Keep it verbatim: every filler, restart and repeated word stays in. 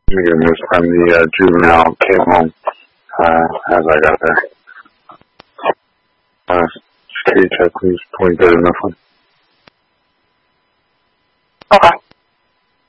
Again, this time the uh, juvenile came home uh, as I got there. Uh, K check, please. twenty-third enough one.